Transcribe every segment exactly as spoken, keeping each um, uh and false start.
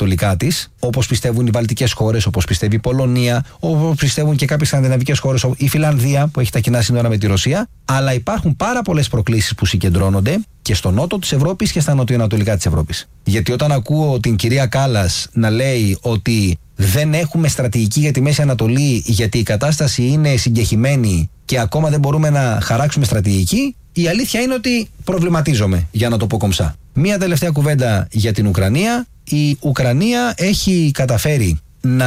νοτιοανατολικά της, όπως πιστεύουν οι βαλτικές χώρες, όπως πιστεύει η Πολωνία, όπως πιστεύουν και κάποιες σκανδιναβικές χώρες, η Φιλανδία που έχει τα κοινά σύνορα με τη Ρωσία. Αλλά υπάρχουν πάρα πολλές προκλήσεις που συγκεντρώνονται και στο νότο της Ευρώπης και στα νοτιοανατολικά της Ευρώπης. Γιατί όταν ακούω την κυρία Κάλλας να λέει ότι δεν έχουμε στρατηγική για τη Μέση Ανατολή γιατί η κατάσταση είναι συγκεχημένη και ακόμα δεν μπορούμε να χαράξουμε στρατηγική, η αλήθεια είναι ότι προβληματίζομαι, για να το πω κομψά. Μία τελευταία κουβέντα για την Ουκρανία. Η Ουκρανία έχει καταφέρει να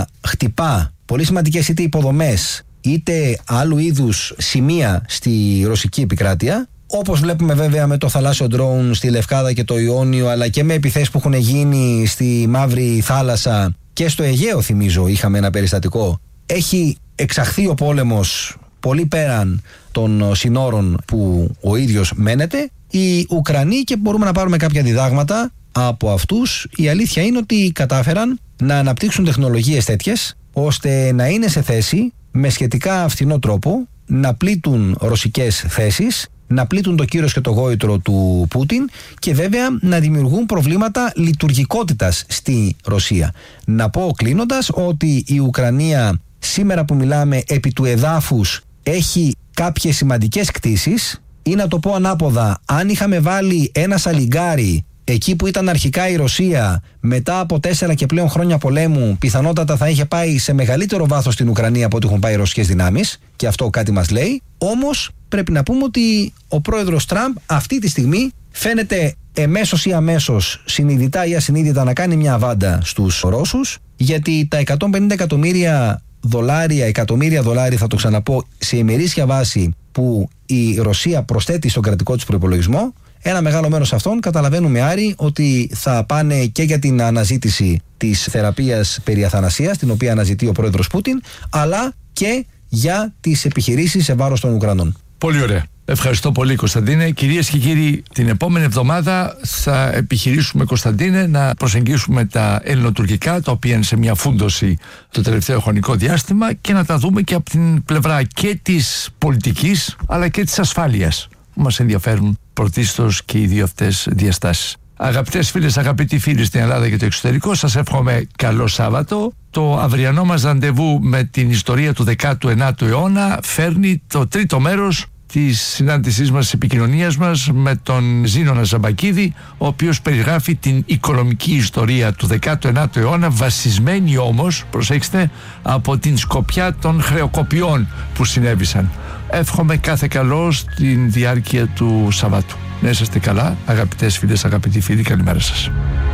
χτυπά πολύ σημαντικές είτε υποδομές είτε άλλου είδους σημεία στη ρωσική επικράτεια. Όπως βλέπουμε βέβαια με το θαλάσσιο ντρόουν στη Λευκάδα και το Ιόνιο, αλλά και με επιθέσεις που έχουν γίνει στη Μαύρη Θάλασσα και στο Αιγαίο, θυμίζω, είχαμε ένα περιστατικό. Έχει εξαχθεί ο πόλεμος πολύ πέραν των συνόρων που ο ίδιος μένεται. Οι Ουκρανοί, και μπορούμε να πάρουμε κάποια διδάγματα από αυτούς, η αλήθεια είναι ότι κατάφεραν να αναπτύξουν τεχνολογίες τέτοιες ώστε να είναι σε θέση με σχετικά φθηνό τρόπο να πλήττουν ρωσικές θέσεις, να πλήττουν το κύρος και το γόητρο του Πούτιν και βέβαια να δημιουργούν προβλήματα λειτουργικότητας στη Ρωσία. Να πω κλείνοντας ότι η Ουκρανία σήμερα που μιλάμε επί του εδάφους έχει κάποιες σημαντικές κτήσεις, ή να το πω ανάποδα, αν είχαμε βάλει ένα σαλιγκάρι εκεί που ήταν αρχικά η Ρωσία, μετά από τέσσερα και πλέον χρόνια πολέμου, πιθανότατα θα είχε πάει σε μεγαλύτερο βάθος στην Ουκρανία από ό,τι έχουν πάει οι ρωσικές δυνάμεις, και αυτό κάτι μας λέει. Όμως πρέπει να πούμε ότι ο πρόεδρος Τραμπ αυτή τη στιγμή φαίνεται εμέσως ή αμέσως, συνειδητά ή ασυνείδητα, να κάνει μια βάντα στους Ρώσους, γιατί τα εκατόν πενήντα εκατομμύρια δολάρια, εκατομμύρια δολάρια θα το ξαναπώ, σε ημερήσια βάση που η Ρωσία προσθέτει στον κρατικό της προϋπολογισμό, ένα μεγάλο μέρος αυτών καταλαβαίνουμε, Άρη, ότι θα πάνε και για την αναζήτηση της θεραπείας περί αθανασίας, την οποία αναζητεί ο πρόεδρος Πούτιν, αλλά και για τις επιχειρήσεις σε βάρος των Ουκρανών. Πολύ ωραία. Ευχαριστώ πολύ, Κωνσταντίνε. Κυρίες και κύριοι, την επόμενη εβδομάδα θα επιχειρήσουμε, Κωνσταντίνε, να προσεγγίσουμε τα ελληνοτουρκικά, τα οποία είναι σε μια φούντωση το τελευταίο χρονικό διάστημα, και να τα δούμε και από την πλευρά και της πολιτικής αλλά και της ασφάλειας, που μας ενδιαφέρουν πρωτίστως και οι δύο αυτές διαστάσεις. Αγαπητές φίλες, αγαπητοί φίλοι στην Ελλάδα και το εξωτερικό, σας εύχομαι καλό Σάββατο. Το αυριανό μας ραντεβού με την ιστορία του δέκατου ενάτου αιώνα φέρνει το τρίτο μέρος της συνάντησής μας, της επικοινωνίας μας με τον Ζήνωνα Ζαμπακίδη, ο οποίος περιγράφει την οικονομική ιστορία του δέκατου ενάτου αιώνα, βασισμένη όμως, προσέξτε, από την σκοπιά των χρεοκοπιών που συνέβησαν. Εύχομαι κάθε καλό στην διάρκεια του Σαββάτου. Να είσαστε καλά, αγαπητές φίλες, αγαπητοί φίλοι, καλημέρα σας.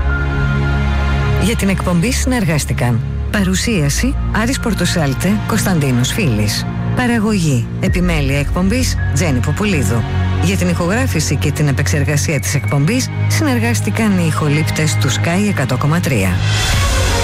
Για την εκπομπή συνεργάστηκαν παρουσίαση Άρης Πορτοσάλτε, Κωνσταντίνος Φίλης. Παραγωγή, επιμέλεια εκπομπής Τζέννη Ποπουλίδου. Για την ηχογράφηση και την επεξεργασία της εκπομπής συνεργάστηκαν οι ηχολήπτες του Sky εκατό κόμμα τρία.